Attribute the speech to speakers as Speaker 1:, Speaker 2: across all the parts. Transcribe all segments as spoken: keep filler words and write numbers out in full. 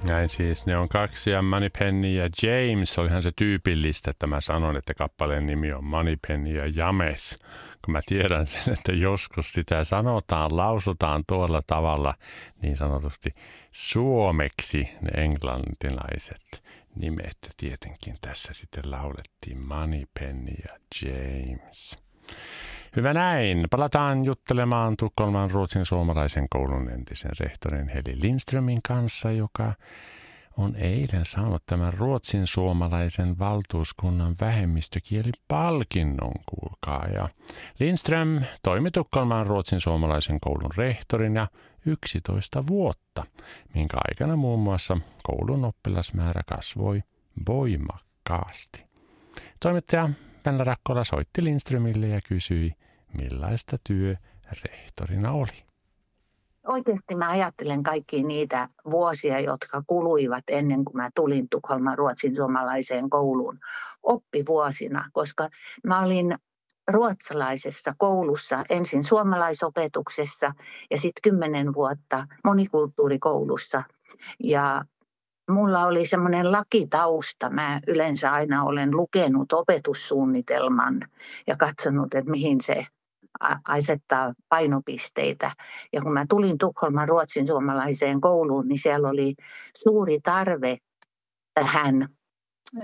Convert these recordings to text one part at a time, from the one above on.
Speaker 1: Näin siis, ne on kaksi ja Moneypenny ja James. Olihan se tyypillistä, että mä sanon, että kappaleen nimi on Moneypenny ja James. Kun mä tiedän sen, että joskus sitä sanotaan, lausutaan tuolla tavalla niin sanotusti suomeksi ne englantilaiset nimet. Tietenkin tässä sitten laulettiin Moneypenny ja James. Hyvä näin. Palataan juttelemaan Tukholman ruotsin suomalaisen koulun entisen rehtorin Heli Lindströmin kanssa, joka on eilen saanut tämän ruotsin suomalaisen valtuuskunnan vähemmistökielipalkinnon, kuulkaa. Ja Lindström toimi Tukholman ruotsin suomalaisen koulun rehtorin ja yksitoista vuotta, minkä aikana muun muassa koulun oppilasmäärä kasvoi voimakkaasti. Toimittaja Venla Rakkola soitti Lindströmille ja kysyi, millaista työ rehtorina oli.
Speaker 2: Oikeasti mä ajattelen kaikkia niitä vuosia, jotka kuluivat ennen kuin mä tulin Tukholman ruotsin suomalaiseen kouluun oppivuosina, koska mä olin ruotsalaisessa koulussa ensin suomalaisopetuksessa ja sitten kymmenen vuotta monikulttuurikoulussa. Ja mulla oli semmoinen lakitausta. Mä yleensä aina olen lukenut opetussuunnitelman ja katsonut, että mihin se asettaa painopisteitä. Ja kun mä tulin Tukholman ruotsin suomalaiseen kouluun, niin siellä oli suuri tarve tähän ö,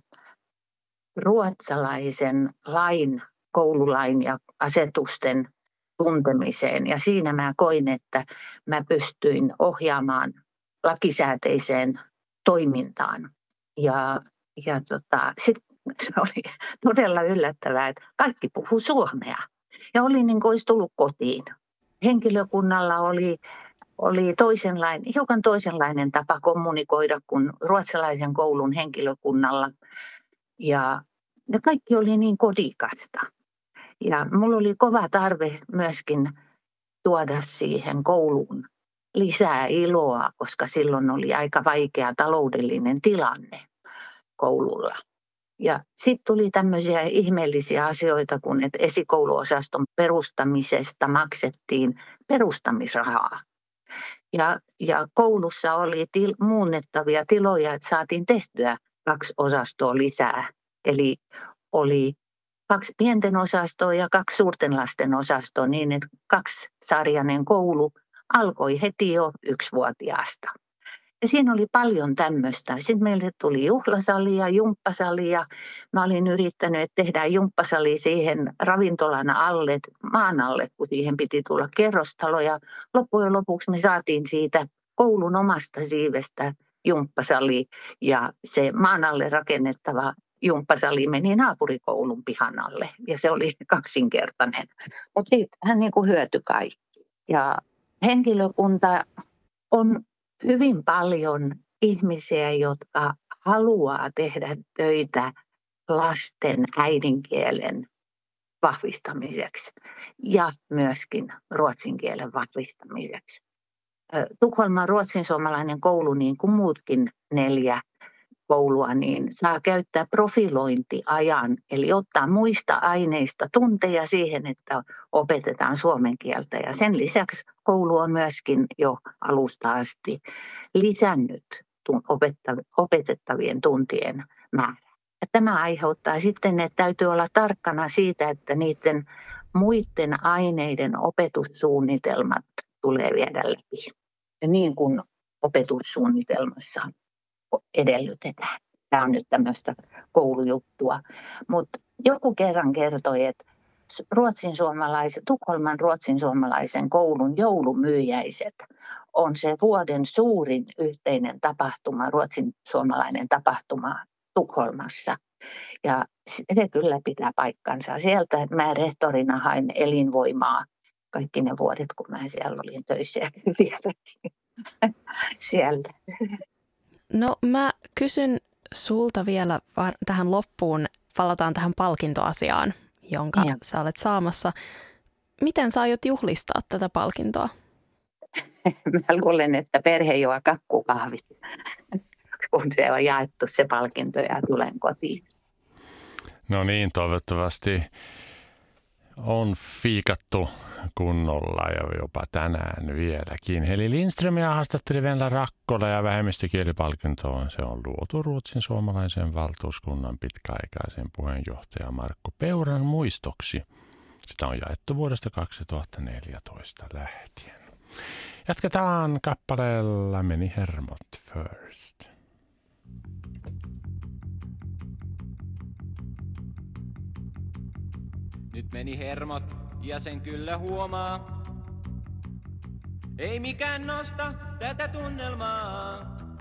Speaker 2: ruotsalaisen lain, koululain ja asetusten tuntemiseen. Ja siinä mä koin, että mä pystyin ohjaamaan lakisääteiseen toimintaan. Ja, ja tota, sitten se oli todella yllättävää, että kaikki puhuu suomea. Ja oli niin kuin olisi tullut kotiin. Henkilökunnalla oli, oli toisenlainen, hiukan toisenlainen tapa kommunikoida kuin ruotsalaisen koulun henkilökunnalla. Ja ne kaikki oli niin kodikasta. Ja mulla oli kova tarve myöskin tuoda siihen kouluun lisää iloa, koska silloin oli aika vaikea taloudellinen tilanne koululla. Ja sitten tuli tämmöisiä ihmeellisiä asioita, kun että esikouluosaston perustamisesta maksettiin perustamisrahaa. Ja, ja koulussa oli til, muunnettavia tiloja, että saatiin tehtyä kaksi osastoa lisää. Eli oli kaksi pienten osastoa ja kaksi suurten lasten osastoa, niin että kaksisarjainen koulu alkoi heti jo yksivuotiaasta. Ja siinä oli paljon tämmöistä. Sitten meille tuli juhlasali ja jumppasali ja mä olin yrittänyt, että tehdään jumppasali siihen ravintolan alle, maan alle, kun siihen piti tulla kerrostalo. Ja loppujen lopuksi me saatiin siitä koulun omasta siivestä jumppasali ja se maan alle rakennettava jumppasali meni naapurikoulun pihan alle ja se oli kaksinkertainen. Mutta siitä hän niin kuin hyötyi kaikki. Ja henkilökunta on hyvin paljon ihmisiä, jotka haluaa tehdä töitä lasten äidinkielen vahvistamiseksi ja myöskin ruotsin kielen vahvistamiseksi. Tukholman ruotsin suomalainen koulu, niin kuin muutkin neljä koulua, niin saa käyttää profilointiajan, eli ottaa muista aineista tunteja siihen, että opetetaan suomen kieltä. Ja sen lisäksi koulu on myöskin jo alusta asti lisännyt opetettavien tuntien määrää. Ja tämä aiheuttaa sitten, että täytyy olla tarkkana siitä, että niiden muiden aineiden opetussuunnitelmat tulee viedä läpi. Ja niin kuin opetussuunnitelmassa edellytetään. Tämä on nyt tämmöistä koulujuttua. Mutta joku kerran kertoi, että ruotsin Tukholman ruotsin suomalaisen koulun joulumyyjäiset on se vuoden suurin yhteinen tapahtuma, ruotsin suomalainen tapahtuma Tukholmassa. Ja se kyllä pitää paikkansa. Sieltä mä rehtorina hain elinvoimaa kaikki ne vuodet, kun mä siellä olin töissä ja vieläkin sieltä.
Speaker 3: No mä kysyn sulta vielä tähän loppuun, palataan tähän palkintoasiaan, jonka ja. sä olet saamassa. Miten sä aiot juhlistaa tätä palkintoa?
Speaker 2: Mä luulen, että perhe juo kakkukahvit, kun se on jaettu se palkinto ja tulen kotiin.
Speaker 1: No niin, toivottavasti on fiikattu kunnolla ja jopa tänään vieläkin. Eli Lindströmiä haastatteli Venla Rakkola ja vähemmistökielipalkintoon se on luotu Ruotsin suomalaisen valtuuskunnan pitkäaikaisen puheenjohtaja Markku Peuran muistoksi. Sitä on jaettu vuodesta kaksituhattaneljätoista lähtien. Jatketaan kappaleella Meni hermot first.
Speaker 4: Nyt meni hermot ja sen kyllä huomaa. Ei mikään nosta tätä tunnelmaa.